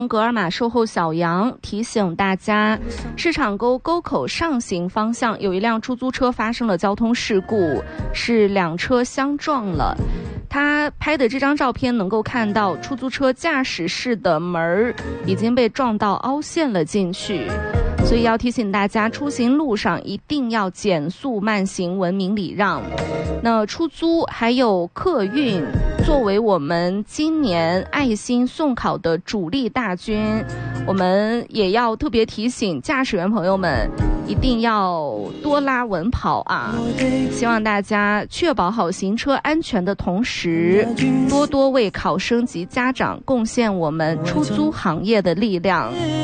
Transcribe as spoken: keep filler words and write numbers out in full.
格尔玛售后小杨提醒大家，市场沟沟口上行方向有一辆出租车发生了交通事故，是两车相撞了。他拍的这张照片能够看到，出租车驾驶室的门已经被撞到凹陷了进去。所以要提醒大家，出行路上一定要减速慢行，文明礼让。那出租还有客运作为我们今年爱心送考的主力大军，我们也要特别提醒驾驶员朋友们，一定要多拉稳跑啊！希望大家确保好行车安全的同时，多多为考生及家长贡献我们出租行业的力量。